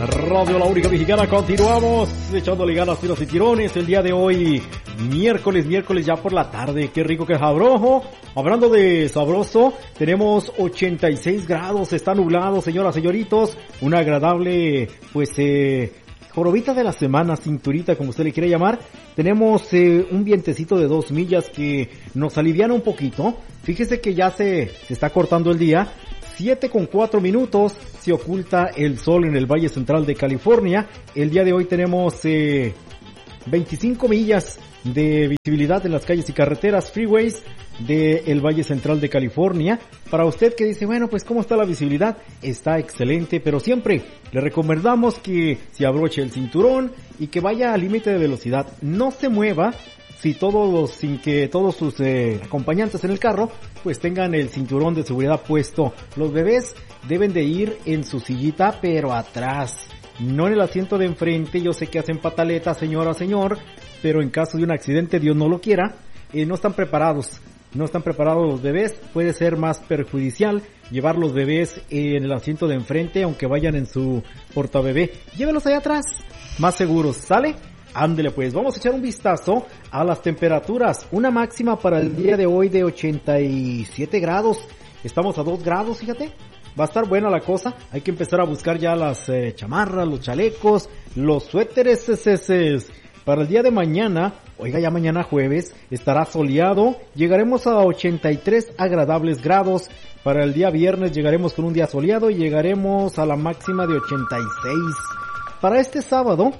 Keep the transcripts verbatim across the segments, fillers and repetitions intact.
Radio La Única Mexicana, continuamos echándole ganas, tiros y tirones. El día de hoy, miércoles, miércoles ya por la tarde. Qué rico, qué sabroso. Hablando de sabroso, tenemos ochenta y seis grados, está nublado, señoras, señoritos. Una agradable, pues, eh, jorobita de la semana, cinturita, como usted le quiere llamar. Tenemos eh, un vientecito de dos millas que nos aliviana un poquito. Fíjese que ya se, se está cortando el día. siete con cuatro minutos, se oculta el sol en el Valle Central de California. El día de hoy tenemos eh, veinticinco millas de visibilidad en las calles y carreteras, freeways del Valle Central de California. Para usted que dice, bueno, pues ¿cómo está la visibilidad? Está excelente, pero siempre le recomendamos que se abroche el cinturón y que vaya al límite de velocidad. No se mueva. Si todos los, sin que todos sus eh, acompañantes en el carro, pues tengan el cinturón de seguridad puesto. Los bebés deben de ir en su sillita, pero atrás, no en el asiento de enfrente. Yo sé que hacen pataletas, señora, señor, pero en caso de un accidente, Dios no lo quiera, eh, no están preparados. No están preparados los bebés, puede ser más perjudicial llevar los bebés en el asiento de enfrente, aunque vayan en su portabebé. Llévelos allá atrás, más seguros, ¿sale? Ándele pues, vamos a echar un vistazo a las temperaturas. Una máxima para el día de hoy de ochenta y siete grados. Estamos a dos grados, fíjate. Va a estar buena la cosa. Hay que empezar a buscar ya las eh, chamarras, los chalecos, los suéteres. Es, es, es. Para el día de mañana, oiga, ya mañana jueves, estará soleado. Llegaremos a ochenta y tres agradables grados. Para el día viernes llegaremos con un día soleado y llegaremos a la máxima de ochenta y seis. Para este sábado...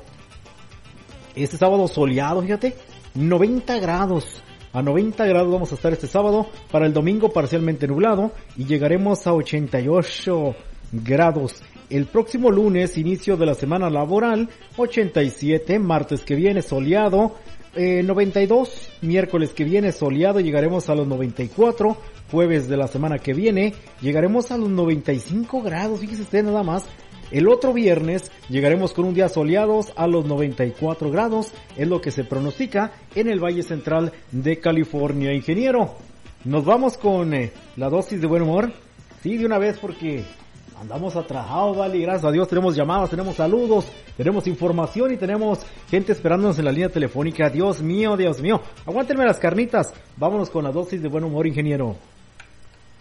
Este sábado soleado, fíjate, noventa grados. A noventa grados vamos a estar este sábado. Para el domingo parcialmente nublado y llegaremos a ochenta y ocho grados. El próximo lunes, inicio de la semana laboral, ochenta y siete. Martes que viene soleado, eh, noventa y dos. Miércoles que viene soleado, llegaremos a los noventa y cuatro. Jueves de la semana que viene llegaremos a los noventa y cinco grados. Fíjese usted nada más. El otro viernes llegaremos con un día soleados a los noventa y cuatro grados, es lo que se pronostica en el Valle Central de California. Ingeniero, nos vamos con eh, la dosis de buen humor. Sí, de una vez porque andamos atrasados, vale, gracias a Dios tenemos llamadas, tenemos saludos, tenemos información y tenemos gente esperándonos en la línea telefónica. Dios mío, Dios mío, aguántenme las carnitas. Vámonos con la dosis de buen humor, ingeniero.